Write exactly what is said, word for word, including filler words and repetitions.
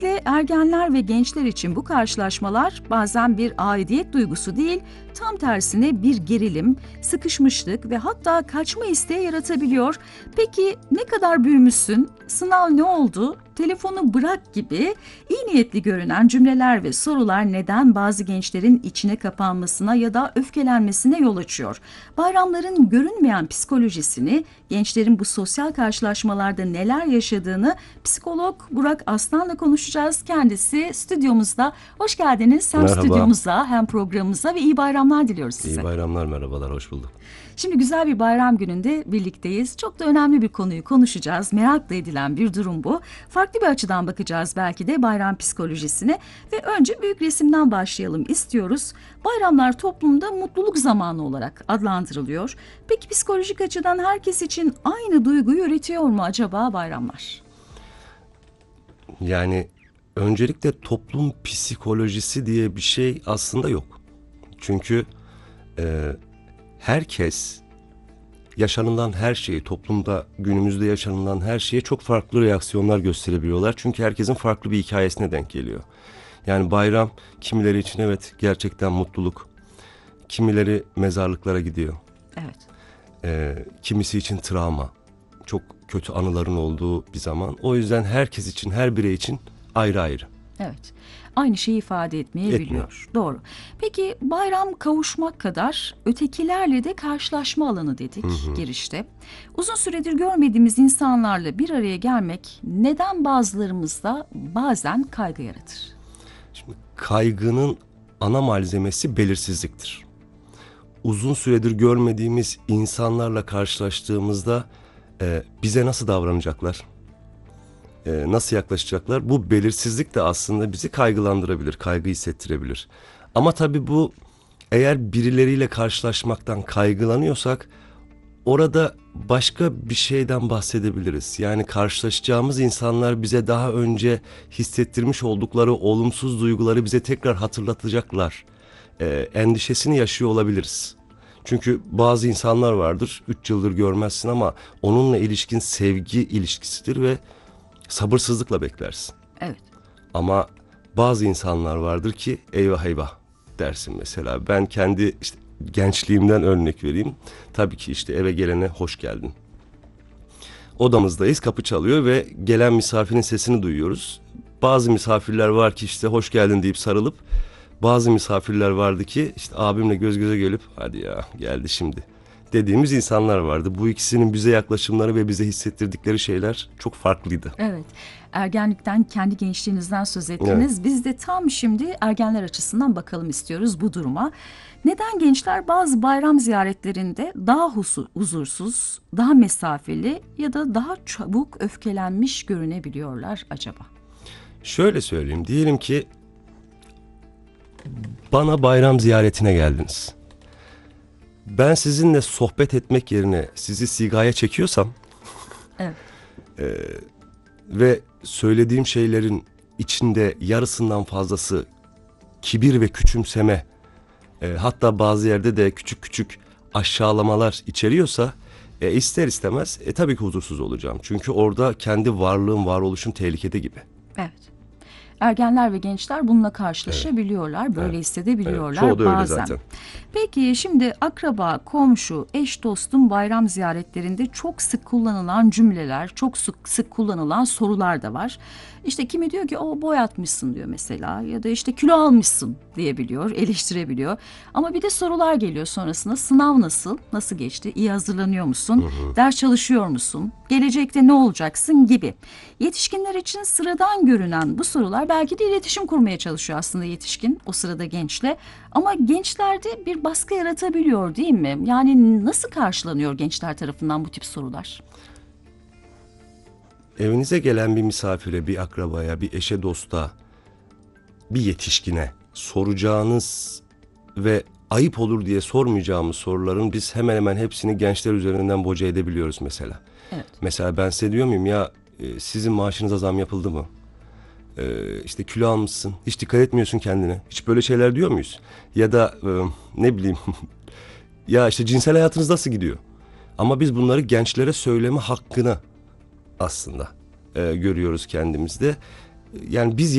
Özellikle ergenler ve gençler için bu karşılaşmalar bazen bir aidiyet duygusu değil, tam tersine bir gerilim, sıkışmışlık ve hatta kaçma isteği yaratabiliyor. Peki ne kadar büyümüşsün, sınav ne oldu, telefonu bırak gibi iyi niyetli görünen cümleler ve sorular neden bazı gençlerin içine kapanmasına ya da öfkelenmesine yol açıyor? Bayramların görünmeyen psikolojisini, gençlerin bu sosyal karşılaşmalarda neler yaşadığını psikolog Burak Aslan'la konuşacağız. Kendisi stüdyomuzda. Hoş geldiniz. Hem Merhaba. stüdyomuza hem programımıza ve iyi bayramlar diliyoruz size. İyi bayramlar, merhabalar, hoş bulduk. Şimdi güzel bir bayram gününde birlikteyiz. Çok da önemli bir konuyu konuşacağız. Merakla edilen bir durum bu. Farklı bir açıdan bakacağız belki de bayram psikolojisine. Ve önce büyük resimden başlayalım istiyoruz. Bayramlar toplumda mutluluk zamanı olarak adlandırılıyor. Peki psikolojik açıdan herkes için aynı duyguyu üretiyor mu acaba bayramlar? Yani öncelikle toplum psikolojisi diye bir şey aslında yok. Çünkü e, herkes yaşanılan her şeyi, toplumda günümüzde yaşanılan her şeye çok farklı reaksiyonlar gösterebiliyorlar. Çünkü herkesin farklı bir hikayesine denk geliyor. Yani bayram kimileri için evet gerçekten mutluluk, kimileri mezarlıklara gidiyor. Evet. E, kimisi için travma, çok kötü anıların olduğu bir zaman. O yüzden herkes için, her birey için ayrı ayrı. Evet. Aynı şeyi ifade etmeyebiliyor. Etmiyor. Doğru. Peki bayram kavuşmak kadar ötekilerle de karşılaşma alanı dedik Hı hı. girişte. Uzun süredir görmediğimiz insanlarla bir araya gelmek neden bazılarımızda bazen kaygı yaratır? Şimdi kaygının ana malzemesi belirsizliktir. Uzun süredir görmediğimiz insanlarla karşılaştığımızda e, bize nasıl davranacaklar, e, nasıl yaklaşacaklar? Bu belirsizlik de aslında bizi kaygılandırabilir, kaygı hissettirebilir. Ama tabii bu eğer birileriyle karşılaşmaktan kaygılanıyorsak orada başka bir şeyden bahsedebiliriz. Yani karşılaşacağımız insanlar bize daha önce hissettirmiş oldukları olumsuz duyguları bize tekrar hatırlatacaklar. Ee, endişesini yaşıyor olabiliriz. Çünkü bazı insanlar vardır, üç yıldır görmezsin ama onunla ilişkin sevgi ilişkisidir ve sabırsızlıkla beklersin. Evet. Ama bazı insanlar vardır ki eyvah eyvah dersin mesela. Ben kendi işte gençliğimden örnek vereyim. Tabii ki işte eve gelene hoş geldin. Odamızdayız, kapı çalıyor ve gelen misafirin sesini duyuyoruz. Bazı misafirler var ki işte hoş geldin deyip sarılıp, bazı misafirler vardı ki işte abimle göz göze gelip hadi ya geldi şimdi dediğimiz insanlar vardı. Bu ikisinin bize yaklaşımları ve bize hissettirdikleri şeyler çok farklıydı. Evet. Ergenlikten, kendi gençliğinizden söz ettiniz. Evet. Biz de tam şimdi ergenler açısından bakalım istiyoruz bu duruma. Neden gençler bazı bayram ziyaretlerinde daha husu- huzursuz, daha mesafeli ya da daha çabuk öfkelenmiş görünebiliyorlar acaba? Şöyle söyleyeyim, diyelim ki bana bayram ziyaretine geldiniz. Ben sizinle sohbet etmek yerine sizi sigaya çekiyorsam Evet. e, ve söylediğim şeylerin içinde yarısından fazlası kibir ve küçümseme, e, hatta bazı yerde de küçük küçük aşağılamalar içeriyorsa e, ister istemez e, tabii ki huzursuz olacağım. Çünkü orada kendi varlığım, varoluşum tehlikede gibi. Evet. Ergenler ve gençler bununla karşılaşabiliyorlar, böyle Evet. hissedebiliyorlar Evet, çoğu da öyle bazen. zaten. Peki şimdi akraba, komşu, eş dostun bayram ziyaretlerinde çok sık kullanılan cümleler, çok sık sık kullanılan sorular da var. İşte kimi diyor ki o boyatmışsın diyor mesela ya da işte kilo almışsın diyebiliyor, eleştirebiliyor. Ama bir de sorular geliyor sonrasında. Sınav nasıl? Nasıl geçti? İyi hazırlanıyor musun? Ders çalışıyor musun? Gelecekte ne olacaksın gibi. Yetişkinler için sıradan görünen bu sorular belki de iletişim kurmaya çalışıyor aslında yetişkin o sırada gençle. Ama gençlerde bir baskı yaratabiliyor değil mi? Yani nasıl karşılanıyor gençler tarafından bu tip sorular? Evinize gelen bir misafire, bir akrabaya, bir eşe, dosta, bir yetişkine soracağınız ve ayıp olur diye sormayacağımız soruların biz hemen hemen hepsini gençler üzerinden boca edebiliyoruz mesela. Evet. Mesela ben size diyor muyum ya e, sizin maaşınıza zam yapıldı mı? E, işte kilo almışsın, hiç dikkat etmiyorsun kendine. Hiç böyle şeyler diyor muyuz? Ya da e, ne bileyim ya işte cinsel hayatınız nasıl gidiyor? Ama biz bunları gençlere söyleme hakkını aslında e, görüyoruz kendimizde. Yani biz